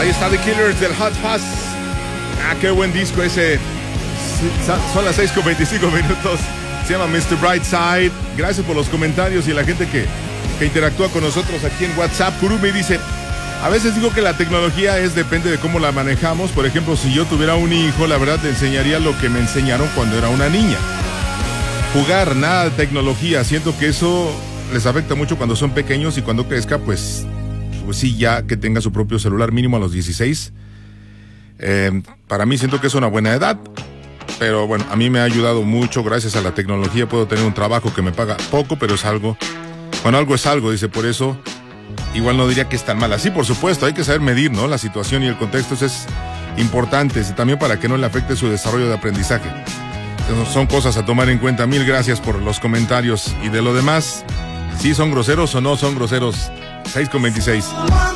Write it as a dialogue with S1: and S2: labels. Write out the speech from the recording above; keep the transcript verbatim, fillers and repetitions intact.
S1: Ahí está The Killers del Hot Fuzz. Ah, qué buen disco ese. Son las seis con veinticinco minutos. Se llama mister Brightside. Gracias por los comentarios y la gente que, que interactúa con nosotros aquí en WhatsApp. Kurumi dice: a veces digo que la tecnología es depende de cómo la manejamos. Por ejemplo, si yo tuviera un hijo, la verdad le enseñaría lo que me enseñaron cuando era una niña. Jugar, nada de tecnología. Siento que eso les afecta mucho cuando son pequeños y cuando crezca, pues, pues sí, ya que tenga su propio celular mínimo a los dieciséis. Eh, para mí siento que es una buena edad. Pero bueno, a mí me ha ayudado mucho. Gracias a la tecnología puedo tener un trabajo que me paga poco, pero es algo. Bueno, algo es algo, dice, por eso igual no diría que es tan mal. Así, por supuesto, hay que saber medir, ¿no? La situación y el contexto, eso es importante, también para que no le afecte su desarrollo de aprendizaje. Entonces, son cosas a tomar en cuenta. Mil gracias por los comentarios. Y de lo demás, ¿sí son groseros o no son groseros? seis con veintiséis.